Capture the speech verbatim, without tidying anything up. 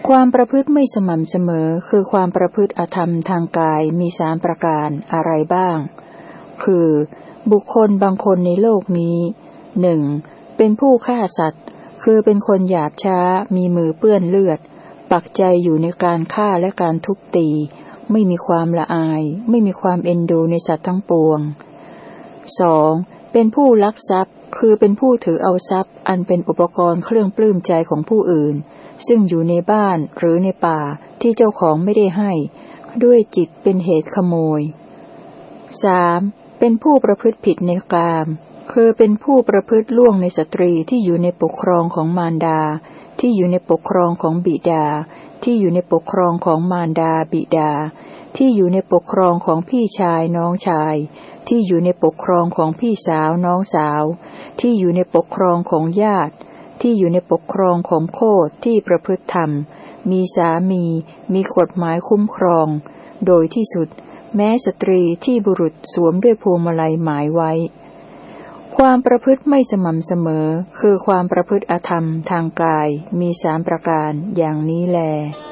ความประพฤติไม่สม่ำเสมอคือความประพฤติอธรรมทางกายมีสามประการอะไรบ้างคือบุคคลบางคนในโลกนี้หนึ่งเป็นผู้ฆ่าสัตว์คือเป็นคนหยาบช้ามีมือเปื้อนเลือดปักใจอยู่ในการฆ่าและการทุบตีไม่มีความละอายไม่มีความเอ็นดูในสัตว์ทั้งปวงสองเป็นผู้ลักทรัพย์คือเป็นผู้ถือเอาทรัพย์อันเป็นอุปกรณ์เครื่องปลื้มใจของผู้อื่นซึ่งอยู่ในบ้านหรือในป่าที่เจ้าของไม่ได้ให้ด้วยจิตเป็นเหตุขโมยสามเป็นผู้ประพฤติผิดในกามคือเป็นผู้ประพฤติล่วงในสตรีที่อยู่ในปกครองของมารดาที่อยู่ในปกครองของบิดาที่อยู่ในปกครองของมารดาบิดาที่อยู่ในปกครองของพี่ชายน้องชายที่อยู่ในปกครองของพี่สาวน้องสาวที่อยู่ในปกครองของญาติที่อยู่ในปกครองของโคตที่ประพฤติธรรมมีสามีมีกฎหมายคุ้มครองโดยที่สุดแม้สตรีที่บุรุษสวมด้วยพวงมาลัยหมายไว้ความประพฤติไม่สม่ำเสมอคือความประพฤติอธรรมทางกายมีสามประการอย่างนี้แล